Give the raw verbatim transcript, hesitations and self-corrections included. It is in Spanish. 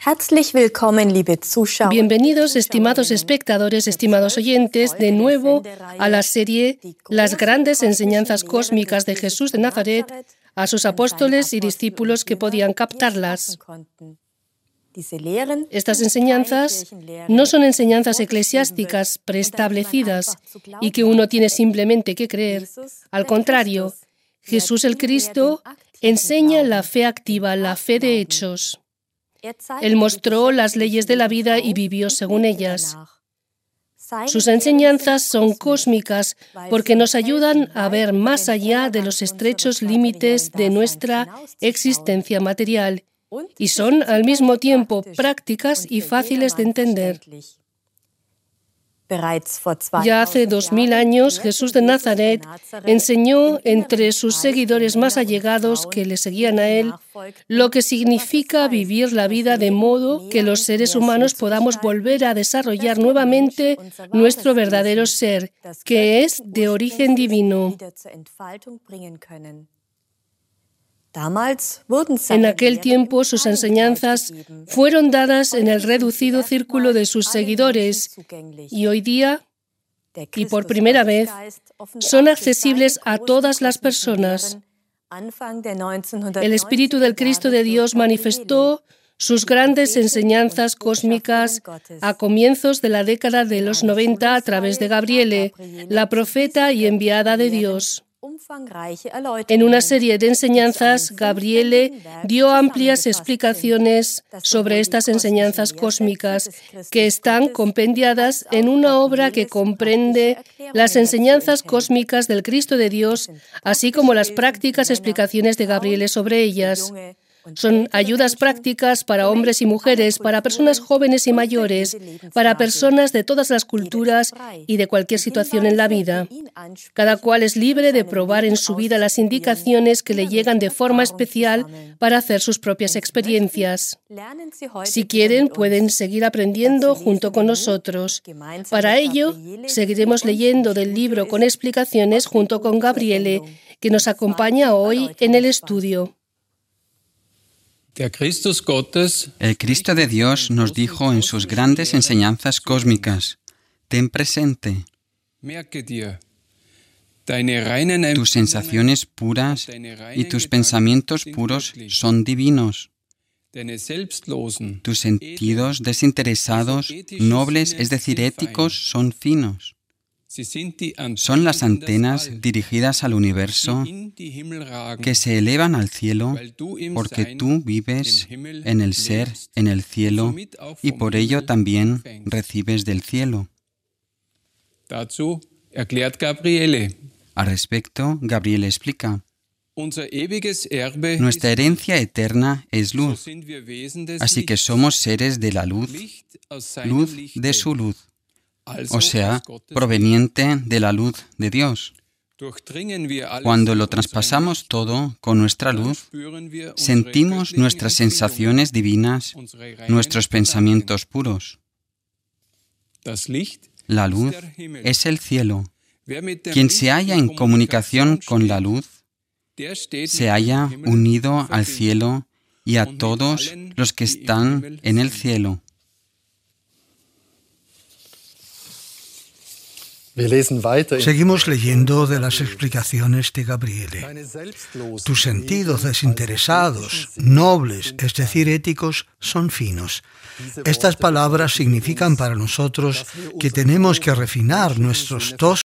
Herzlich willkommen, liebe Zuschauer. Bienvenidos, estimados espectadores, estimados oyentes, de nuevo a la serie Las grandes enseñanzas cósmicas de Jesús de Nazaret a sus apóstoles y discípulos que podían captarlas. Estas enseñanzas no son enseñanzas eclesiásticas preestablecidas y que uno tiene simplemente que creer. Al contrario, Jesús el Cristo enseña la fe activa, la fe de hechos. Él mostró las leyes de la vida y vivió según ellas. Sus enseñanzas son cósmicas porque nos ayudan a ver más allá de los estrechos límites de nuestra existencia material y son al mismo tiempo prácticas y fáciles de entender. Ya hace dos mil años, Jesús de Nazaret enseñó entre sus seguidores más allegados que le seguían a él lo que significa vivir la vida de modo que los seres humanos podamos volver a desarrollar nuevamente nuestro verdadero ser, que es de origen divino. En aquel tiempo sus enseñanzas fueron dadas en el reducido círculo de sus seguidores y hoy día, y por primera vez, son accesibles a todas las personas. El Espíritu del Cristo de Dios manifestó sus grandes enseñanzas cósmicas a comienzos de la década de los noventa a través de Gabriele, la profeta y enviada de Dios. En una serie de enseñanzas, Gabriele dio amplias explicaciones sobre estas enseñanzas cósmicas que están compendiadas en una obra que comprende las enseñanzas cósmicas del Cristo de Dios, así como las prácticas explicaciones de Gabriele sobre ellas. Son ayudas prácticas para hombres y mujeres, para personas jóvenes y mayores, para personas de todas las culturas y de cualquier situación en la vida. Cada cual es libre de probar en su vida las indicaciones que le llegan de forma especial para hacer sus propias experiencias. Si quieren, pueden seguir aprendiendo junto con nosotros. Para ello, seguiremos leyendo del libro con explicaciones junto con Gabriele, que nos acompaña hoy en el estudio. El Cristo de Dios nos dijo en sus grandes enseñanzas cósmicas: ten presente, tus sensaciones puras y tus pensamientos puros son divinos. Tus sentidos desinteresados, nobles, es decir, éticos, son finos. Son las antenas dirigidas al universo que se elevan al cielo porque tú vives en el ser, en el cielo, y por ello también recibes del cielo. Al respecto, Gabriele explica: nuestra herencia eterna es luz, así que somos seres de la luz, luz de su luz. O sea, proveniente de la luz de Dios. Cuando lo traspasamos todo con nuestra luz, sentimos nuestras sensaciones divinas, nuestros pensamientos puros. La luz es el cielo. Quien se halla en comunicación con la luz, se halla unido al cielo y a todos los que están en el cielo. Seguimos leyendo de las explicaciones de Gabriele. Tus sentidos desinteresados, nobles, es decir, éticos, son finos. Estas palabras significan para nosotros que tenemos que refinar nuestros dos